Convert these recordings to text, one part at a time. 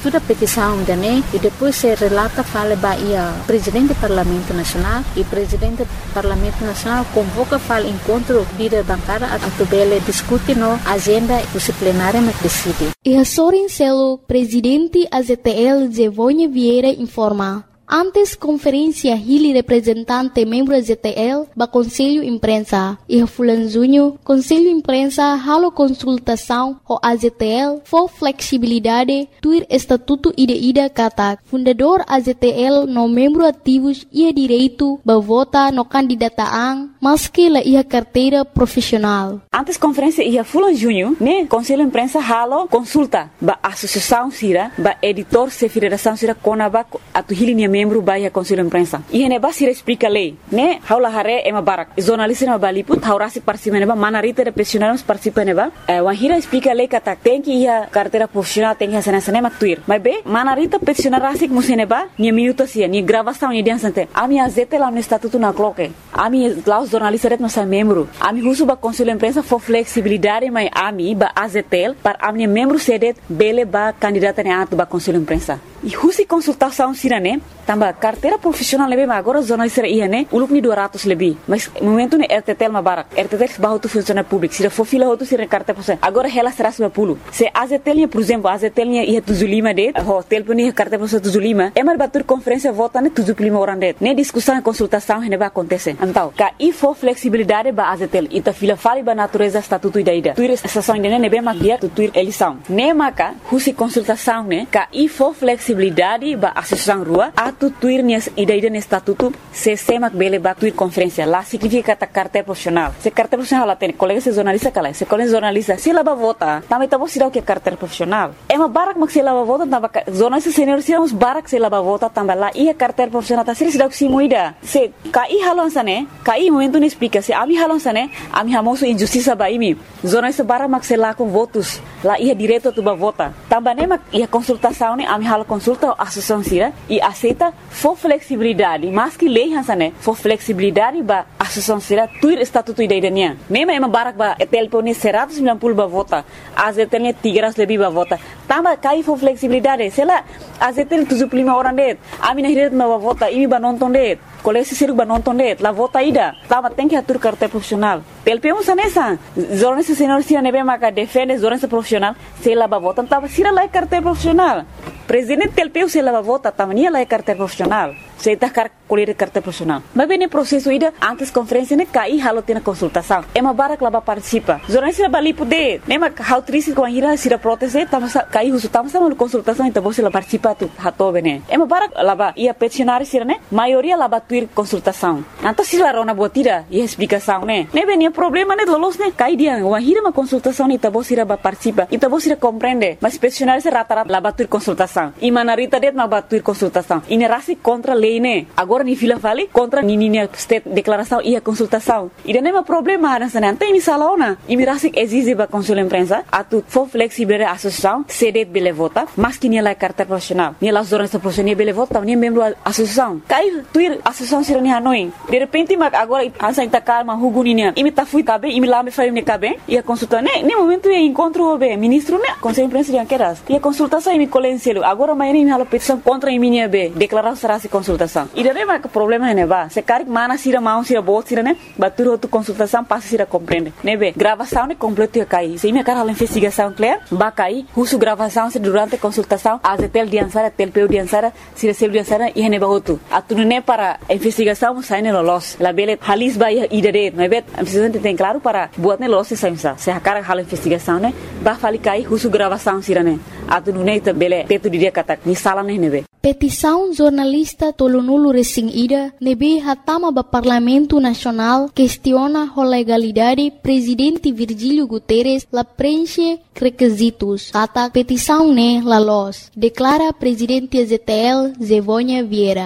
estuda a petição né, e depois se relata, fala ia presidente do Parlamento Nacional e presidente do Parlamento Nacional convoca, fala encontro líder bancária, a tubele discute no agenda do plenário mas decide. E a Sorin Celo, presidente AZTL Zevonha Vieira informa. Antes conferência Hili representante membro ZTL ba Conselho Imprensa e a Fulanzunho Conselho Imprensa halo consultação o AZTL for flexibilidade tuir estatuto ida kata fundador AZTL no membro ativos ia direito ba vota no candidataan maski la ia carteira profissional. Antes conferência ia Fulanzunho né Conselho Imprensa halo consulta ba associação sira ba editor se federação sira konaba atu Hili membro baia Conselho Imprensa. E ne basira explica lei, né? Haula hare ema barak. Jornalista na baliput haurasi participa neba manarita de profissionais participa neba. Wahira explica lei kata tem que ia carteira profissional tem que sana maktuir. Mas be manarita profissional rasik museneba ni minuto sia ni gravação ni dia sante. Ami azete lá no estatuto na cloque. Ami lá os jornalistas não são membro. Ami husu ba Conselho Imprensa for flexibilidade mas ami ba azetel para ami membro sedet bele ba candidata ne atu ba Conselho Imprensa. E husi consultação sirane tambah carteira profissional lebih agora jornalista ia né uluk ni 200 lebih mas momento ne RTTL mabarak RTTL bahu tu funcionário público se for fila tu sira carteira profissional agora ela será 90 se AZTL por exemplo AZTL ia 75 det hotel pun ia carteira profissional 75 emar batur conferência vota ne 75 orang det ne discussão e consultação ne vai acontecer então ka e for flexibilidade ba AZTL ita fila fali ba natureza estatuto ida tuir estação ne ne bem magia tuir eleição ne maka husi consultação ne ka e for flexibilidade ba associação rua tu tuir nias ida no estatuto se semak bele ba tuir conferência lá significa ta carteira profissional se carteira profissional lá tem colega se jornalista kala se colega jornalista se lá ba vota também tá você dá o que carteira profissional é uma barak mak se lá ba vota tamba jornalista senior se uns barak se lá ba vota tamba lá ia carteira profissional tá se dá o que se muida se kai halon sane kai momento ne explica se ami halon sane ami hamoso injustiça ba imi jornalista barak mak se lá com votos lá ia direito tu ba vota tamba ne mak ia consultação ne ami halo consulta associação sira e aceita for flexibilidade mas que lei hansane for flexibilidade ba associação sira tuir estatuto idania mesmo ema barak ba telpone 190 ba vota azetelnya 300 lebih ba vota tamba kai for flexibilidade sela azetel 75 orang det ami nahiret ba vota imi ba nonton det kolesi siru ba nonton det la vota ida tamba tem que atur carteira profissional telpemos sanesa jornalista senior sira nebe maka defende jornalista profissional sela ba vota tamba sira la carteira profissional presidente telpeu se la ba vota tamba nia la carteira profissional se tá colher carteira profissional mas bem processo ida antes conferência ne cai halo tem consultação é uma barak lá ba participa jornalista ba li poder ne ma how triste com a ira sira proteste tamba cai uso tamba sama consultação então você lá participa tu hato bene é uma barak lá ba ia peticionário sira ne maioria lá ba tuir consultação então se lá rona botira e explicação ne bem problema ne lolos ne cai dia uma ira uma consultação ne então você ba participa então você compreende mas peticionário se rata lá ba tuir consultação e manarita det ma ba tuir consultação e ne rasi contra lei ne agora ni fila fali contra ni state declaração e a consultação e não é problema nessa não tem salona e me rasik exige ba Conselho Imprensa atu for flexible associação sedet bele vota mas que ni la carteira profissional ni la jornalista profissional bele vota ni membro associação cai tuir associação sira ni hanoi de repente mas agora ansa ita calma huguninia e me ta fui cabe e me lá me fai me cabe e a consulta ne momento e encontro be ministro ne Conselho Imprensa de queras e a consultação e me colenselo agora mais nem hala petição contra a minha be declaração será se consultação e daí mas o problema é neba se cari mana sira mão sira bot sira né batur outro consultação passa sira compreende nebe gravação ne completo e cai se me cara a investigação clear ba cai husu gravação se durante consultação azetel diansara telpeu diansara sira sel diansara e neba outro atunu ne para investigação sai ne lolos la bele halis ba idade nebe precisamente tem claro para buat ne lolos se cara hal investigação né ba fali cai husu gravação sira né atunu ne bele tetu dia kata ni sala ne nebe petição jornalista Tolonulu Resing Ida nebe hatama ba Parlamento Nacional questiona a legalidade presidente Virgílio Guterres la preenche requisitos kata petição ne la los declara presidente ZTL Zevonha Vieira.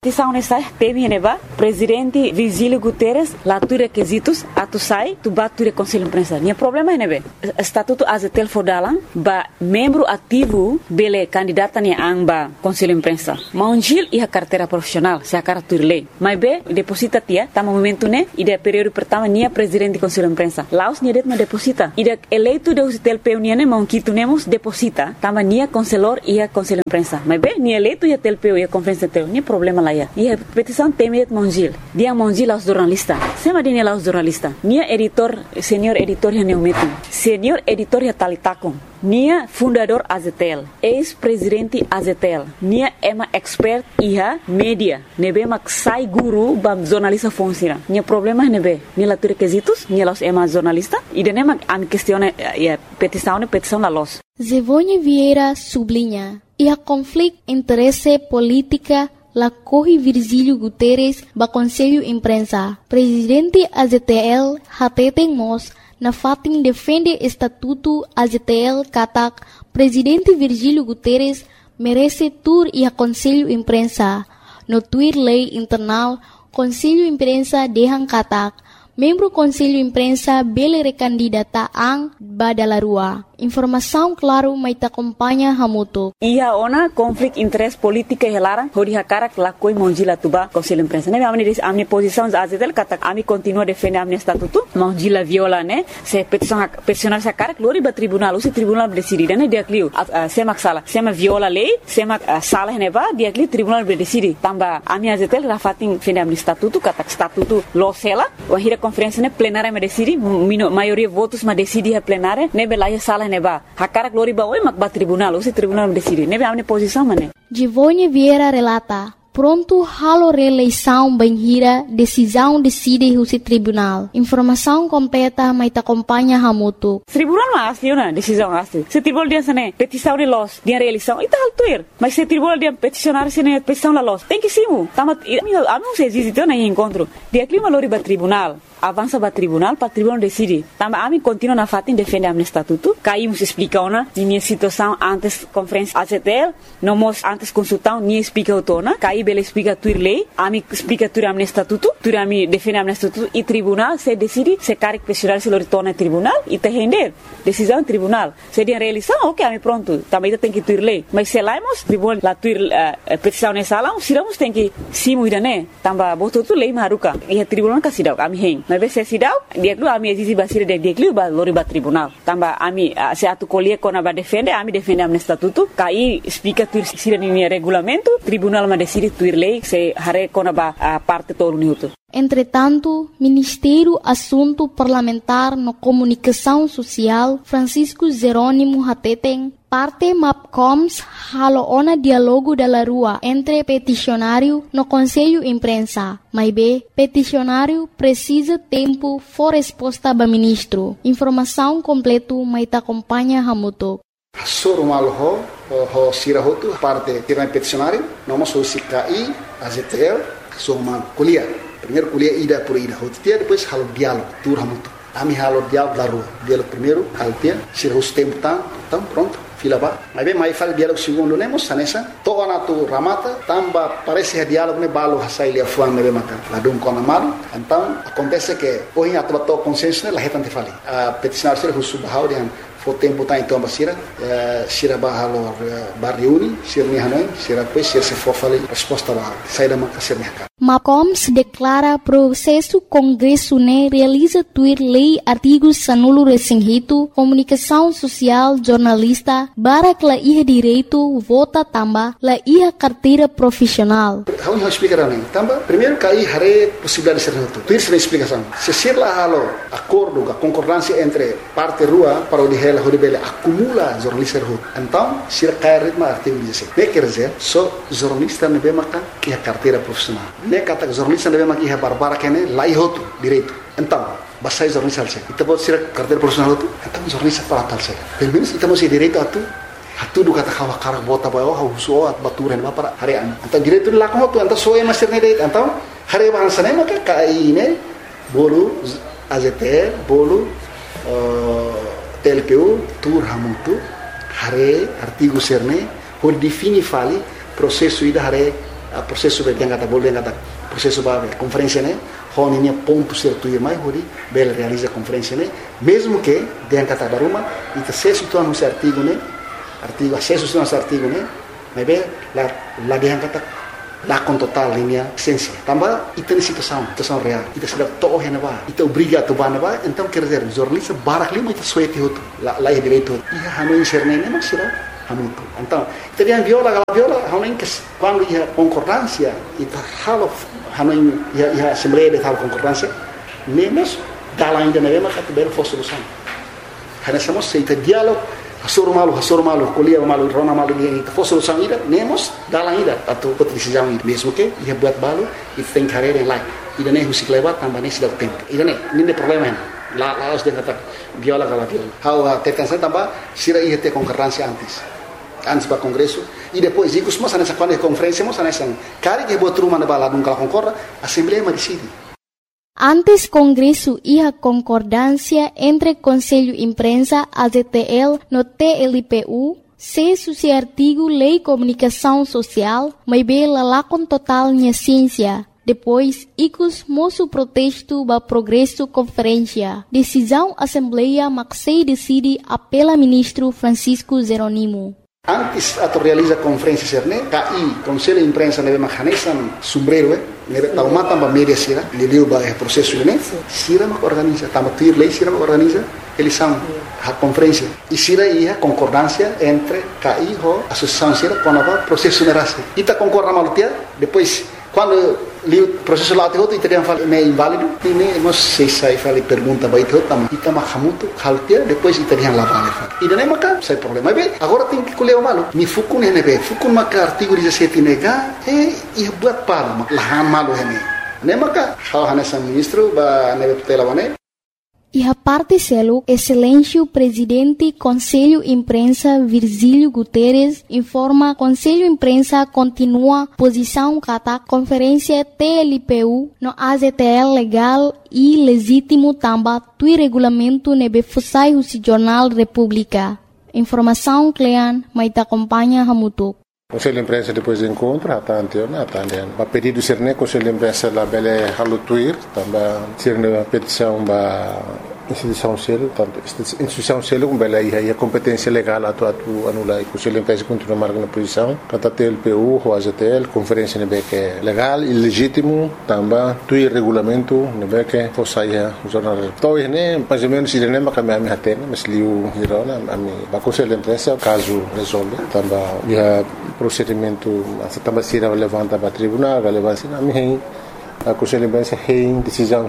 Petição nessa teve neba presidente Virgílio Guterres lá tu requisitos atu sai tu batu conselho imprensa. Nia problema é nebe estatuto azetel fodalan ba membro ativo bele candidata ni amba conselho imprensa. Maunjil e a carteira profissional se a carta lei. Mas be deposita tia tá momento né e de período pertama nia presidente conselho imprensa. Laos nia det ma deposita. E de eleito de usitel peu nia mão quito nemos deposita tama nia conselor e a conselho imprensa. Mas be nia eleito e a tel peu e a conferência teu nia problema lá ia. E a petição teme Maunjil. Dia Maunjil aos jornalista. Sema dia aos jornalista. Nia editor senior editor ya neumetu. Senior editor ya talitakon. Nia fundador Azetel, ex-presidente Azetel, nia ema expert iha media, nebe mak sai guru bam jornalista fonsira. Nia problema nebe, nia la requisitos, nia los ema jornalista, e dene mak am questione petição la los. Zevonha Vieira sublinha, e a conflito interesse política la corre Virgílio Guterres ba Conselho Imprensa. Presidente Azetel hateten mos na fatin defende estatuto Azetel katak Presidente Virgílio Guterres merece tur e a Conselho Imprensa. No Twitter lei internal Conselho Imprensa dehan katak membro Conselho Imprensa bele recandidata ang badalarua. Informação claro mai ta acompanha hamuto. Ia ona conflict interest politika helara hodi hakarak lakoi monjila tuba Conselho Imprensa. Ne amni posição azetel kata ami continua defender amni estatuto monjila viola ne se peticionar sa karak lori ba tribunal usi tribunal decide ne dia kliu semak sala sema viola lei semak sala ne ba dia kliu tribunal decide tamba ami azetel rafatin defender amni estatuto kata estatuto losela wahira conferência ne plenária me decide maioria votos ma decide a plenária ne belaya sala neba hakara glori ba oi mak ba tribunal usi tribunal decide nebe amne posição mane Givonha Vieira relata pronto halo reeleição banhira decisão decide usi tribunal informação completa mai ta acompanha hamuto tribunal ma asli na decisão asli se tribunal dia sane petição de los dia reeleição ita altuir mas se tribunal dia peticionar sene petição la los tem que simu tamat ami se existe na encontro dia clima lori ba tribunal avança para tribunal decide. Também a mim continua na fatin defende a estatuto. Caímos explica ona minha situação antes conferência ACTL, não mos antes consultar nem explica o tona. Caí bela explica tu lei, a mim explica tu a estatuto, tu a mim defende a estatuto e tribunal se decide se carre questionar se lo torna tribunal e te render decisão tribunal. Se dia realização, ok, a mim pronto. Também tem que tu lei, mas se laimos tribunal la tu petição nessa lá, siramos tem que simu idane. Também botou tu lei maruca e a tribunal casidau a mim mas se sidau dia lu ami exisi basira dia lu ba lori ba tribunal tamba ami se atu colie kona ba defende ami defende am estatuto kai explica tu sira ni regulamento tribunal ma decide tu lei se hare kona ba parte todo minuto. Entretanto, Ministério Assunto Parlamentar no Comunicação Social Francisco Jerônimo Hateten parte MAPCOMS halo ona diálogo da rua entre peticionário no Conselho Imprensa. Mas bem, peticionário precisa tempo for resposta ba ministro. Informação completo mai ta acompanha hamuto. Sorumal ho sirahotu parte tirang peticionário, namo so sikai AZTL sorumal kuliah. Primeiro kuliah ida por ida hotia depois halo diálogo tur hamuto. Ami halo diálogo da rua. Diálogo primeiro altia sirahus tempo então pronto. Fila ba, mas bem mais fala diálogo segundo nemos sanessa. Toda na tu ramata tamba parece que diálogo ne balo hasai lia fuan nebe maka. Ladum kona malu. Então acontece que hoje atual to consenso la hetante fali. A peticionar ser husubahau dia for tempo tá então basira sira bahalo barriuni sir ni hanoi sira pois sir se for fali resposta ba saída maka sir ni haka. MAPCOMS declara processo Congresso ne realiza tuir lei artigos sanulo resinghito comunicação social jornalista barak la iha direito vota tamba la iha carteira profissional. How you explicar nem tamba primeiro cai hare possibilidade de ser noto. Tuir sem explicação. Se ser la halo acordo a concordância entre parte rua para o de hela hodebele acumula jornalista rua. Então sira cai ritmo artigo 16. Ne quer dizer só jornalista ne bemaka iha carteira profissional. Ne kata jornalista ne bemaka iha barbara kene la ihoto direito. Então basai jornalista alse. Ita bot sira carteira profissional tu. Então jornalista para tal se. Pelo menos ita mo si direito atu. Hatu du kata kawa karak bota ba oh huso at baturan ba para harian. Então direito la ko tu então soe master ne deit. Então hari bahasa ne maka kai ne bolu AZTL bolu TLPU tur hamutu hare artigo serne por defini fali processo ida hare processo de engata boleh engata processo ba conferência né hon ini ponto certo ir mais hori bela realiza conferência né mesmo que de engata baruma e acesso tu no artigo né artigo acesso no artigo né mas bem la de engata lá com total linha essência também e tem situação real e tem sido todo renova e tem obriga a banava então quer dizer jornalista barak lima itu suete outro lá é direito e hanu inserne né mas será hamutu então teria viola hanu que quando ia concordância e halo hanu ia assembleia de tal concordância nemos dala ainda não é mas até for solução hanu somos seita diálogo Hasur malu, kuliah malu, rona malu dia itu. For solução ida, nemos dalam ida atau decisão ida. Mesmo que ia buat balu, itu tem carreira yang lain. Ida nem musik lewat, tambah nem sudah tempo. Ida nem problema hen. Lá os dia kata viola kala viola. How tertensa tambah sira ia ter concorrência antes para congresso e depois ikut semua sana quando conferência semua sana cari que buat rumah na bala nunca concorda, assembleia decide. Antes Congresso e a concordância entre Conselho Imprensa, AZTL, no TLPU, se suci artigo Lei Comunicação Social, mas bela lá com total minha ciência. Depois, icus moço protesto ba progresso conferência. Decisão Assembleia Maxei decide apela ministro Francisco Jeronimo. Antes atau realiza conferência serne, KI Conselho de Imprensa neve mahanesan sombrero, neve tauma tamba media sira, leliu ba processo né, sira mak organiza, tamba tuir lei sira mak organiza, eles são a conferência e sira ia concordância entre KI ho associação sira com a processo nerase. Ita concorda malutia, depois quando o processo lá todo italiano fala é inválido e nem nós sei fala pergunta vai todo tam ita mahamuto haltia depois italiano lá vale fala e nem maca sai problema bem agora tem que colher o malo mi fukun né bem fukun maca artigo 17 nega e buat para lahan malo né nem maca how hanesa ministro ba neve tutela bane. E a parte selo, excelência presidente Conselho Imprensa Virgílio Guterres informa Conselho Imprensa continua posição kata conferência TLPU no AZTL legal e legítimo tamba tui regulamento nebe fusai o Jornal República. Informação Clean, mas acompanha Hamutuk. Conselho de Imprensa depois do encontro, a pedido de Serne, Conselho de Imprensa lá bele halutuir, também Serne a petição da instituição selo, tanto instituição selo como bele aí a competência legal atu anula e Conselho de Imprensa continua marcando posição, kata TLPU, o AZTL, conferência nebe que é legal e legítimo, também tui regulamento nebe que fosse aí o jornal. Então né, mais ou menos Serne makamami hatena, mas liu hirona ami ba Conselho de Imprensa caso resolve, também ia procedimento também será levanta para tribunal, relevância na minha a Conselho de Imprensa tem decisão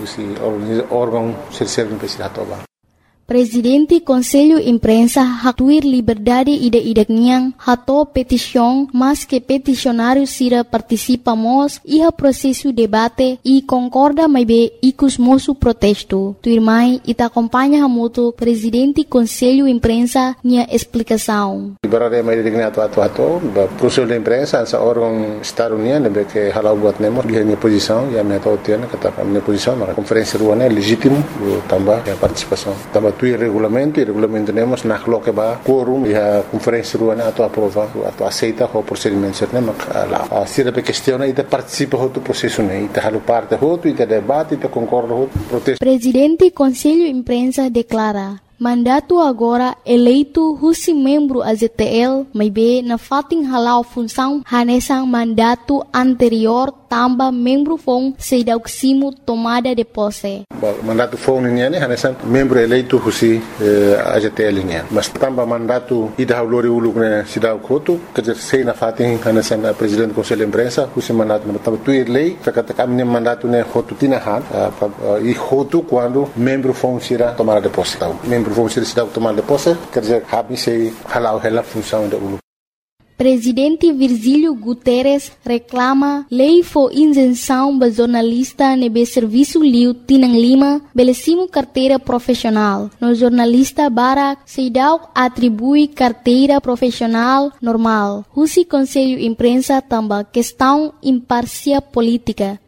o órgão serve para toba. Presidente Conselho Imprensa hatuir liberdade ida-idakniang hato petição, mas que peticionário sira participamos e a processo debate e concorda mais bem icus moço protesto. Tuirmai ita acompanha hamuto Presidente Conselho Imprensa nia explicação. Liberdade mais digna atu Conselho de Imprensa essa órgão estado-união que halau buat nemo dia minha posição e a minha tautiana kata minha posição na conferência ruana é legítimo também a participação também tu regulamento temos na coloca ba quorum e a conferência ruana atu aprova atu aceita o procedimento certo mas lá se a questiona e participa do processo né e halu parte e debate e concorda protesto. Presidente Conselho Imprensa declara mandato agora eleito husi membro AZTL may be na fating halau função hanesang mandato anterior tamba membro fong seidaksimo tomada de posse. Mandato fong niya ni hanesang membro eleito husi AZTL niya. Mas tamba mandato ida lori uluk na sidaw koto kajer sei na fating hanesang presidente Conselho de Imprensa husi mandato na tamba tuir lei kakata kami mandato na hotu tinahan e hotu quando membro fong sira tomada de posse. Vamos ser cidade tomar de posse, quer dizer, habi sei halau hela função da ulu. Presidente Virgílio Guterres reclama lei for isenção ba jornalista nebe serviço liu tinang lima belesimo carteira profissional. No jornalista Barak Seidau atribui carteira profissional normal. Husi Conselho Imprensa tamba questão imparcial política.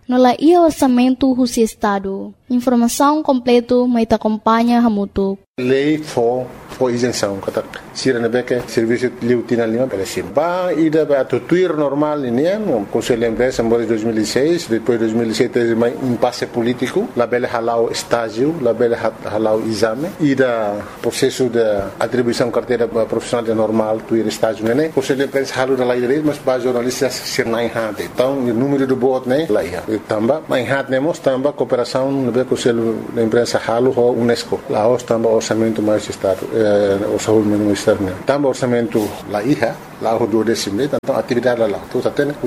no la ia orçamento do Estado. Informação completa me acompanha Hamutuk. Lei for isenção, kata sira nebeke serviço liutina lima pelasin. Ba ida ba tuir normal ini no Conselho de Empresa em 2006, depois 2007 teve mais impasse político, la bela halau estágio, la bela halau exame, ida processo de atribuição carteira profissional normal tuir estágio né. Conselho de Empresa halu da lei, mas ba jornalistas sir nai hade. Então o número do bot né lá ia. Tamba mai hade nemos tamba cooperação no Conselho de Empresa halu ho UNESCO. Lá os tamba orçamento mais estado orçamento externo. Tamba orçamento lá ia, lá o 12º, então atividade lá. Então até o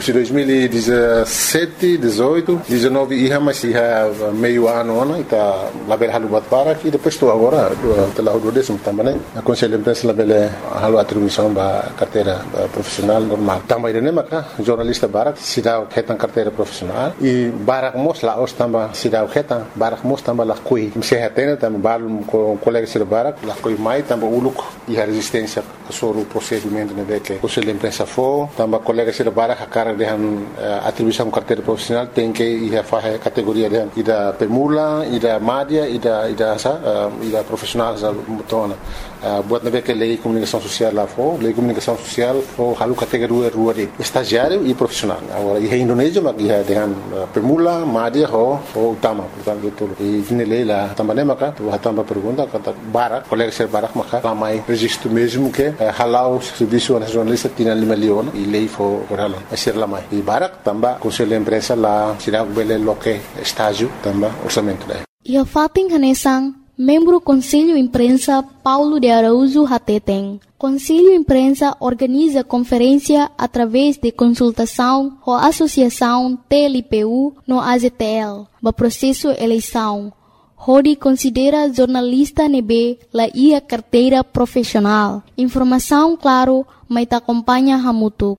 2017, 18, 19 ia mas ia meio ano né, tá lá bela halu bat para e depois tu agora lá o 12º também né. A Conselho de Empresa lá bela halu atribuição ba carteira profissional normal. Tamba ide né maka jornalista barak sidau ketan carteira profissional e barak mos lá os tamba sidau ketan barak mos tamba lá kui. Sehatena tamba balum com colega sir barak lá kui mai tamba uluk e a resistência sobre o procedimento né que o Conselho de Imprensa for tamba colega sir barak a cara de atribuição carteira profissional tem que ir a fazer categoria de ida permula ida madia ida profissional za mutona buat nabe que lei comunicação social lá for lei comunicação social for halu categoria rua de estagiário e profissional agora e Indonésia mas ia dengan permula madia ho utama portanto itu e nele lá também maka tu tamba pergunta kata barak colega ser barak maka ramai registro mesmo que halau serviço nacionalista tinha 5 milhões e lei for halau ser lamai e barak tamba Conselho de Empresa lá sirag bele loke estágio tamba orçamento daí e a fating hanesang membro Conselho Imprensa Paulo de Araújo Hateteng. Conselho Imprensa organiza conferência através de consultação com a Associação TLPU no AZTL, no processo eleição. Rodi considera jornalista nebe la ia carteira profissional. Informação claro, mas acompanha Hamutuk.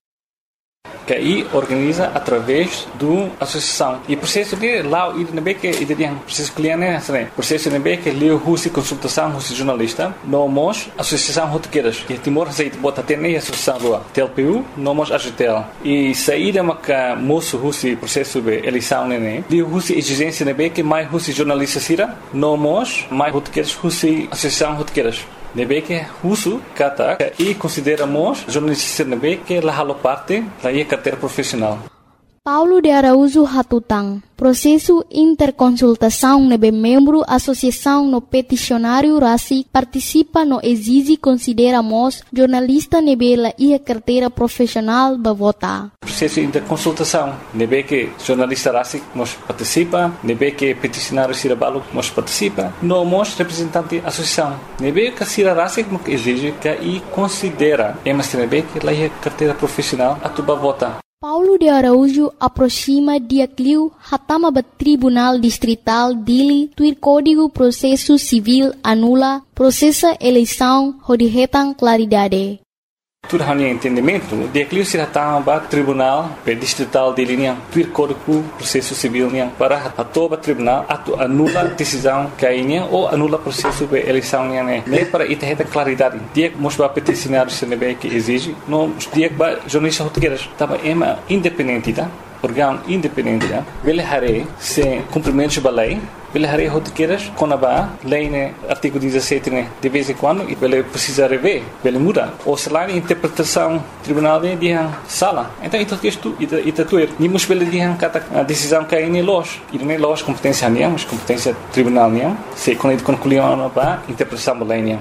Que aí organiza através do associação e processo de lá o IDNB que ideia processo cliente né processo IDNB que leu russo consultação russo jornalista nomos associação rotequeiras que Timor Azeite bota até nem associação lá TLPU nomos AGTL e saída maca moço russo processo de eleição né leu russo exigência IDNB que mais russo jornalista sira nomos mais rotequeiras russo associação rotequeiras nebe que russo kata e consideramos jornalista nebe que la halo parte la ia carteira profissional. Paulo de Araújo Hatutang, processo interconsultação nebe membro associação no peticionário RACI participa no exige consideramos jornalista nebe la ia carteira profissional ba vota. Processo interconsultação nebe que jornalista RACI nos participa, nebe que peticionário Cirabalo nos participa, nós representante associação nebe que Cira RACI nos exige que e considera mas nebe que la ia carteira profissional atuba vota. Paulo de Araújo aproxima dia cliu hatama ba Tribunal Distrital Dili tuir Código Processo Civil anula processa eleição rodihetan claridade. Tudo hanya entendimento dia cliu se hatama ba Tribunal Distrital Dili niang tuir Código Processo Civil niang para atoba tribunal atu anula decisão kainya ou anula processo de eleição niang né para iterreta claridade dia mosba peticionário se nebe que exige no dia ba jornalista rotequeiras tava ema independente tá órgão independente tá vele hare se cumprimentos da lei vele hare rotequeiras conaba lei né artigo 17 né de vez em quando e vele precisa rever vele muda ou se lá interpretação tribunal de dia sala então isso que isto tuer ni mos vele dia kata decisão que aí los e nem los competência niam mas competência tribunal niam se quando concluiu ba interpretação da lei niam.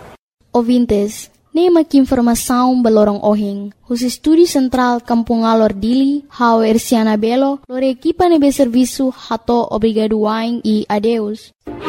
Ouvintes, nema que informação balorong ohing. Os estúdios central Kampung Alor Dili, Hau Ersiana Belo, lore equipa nebe serviço hato obrigado wain e adeus.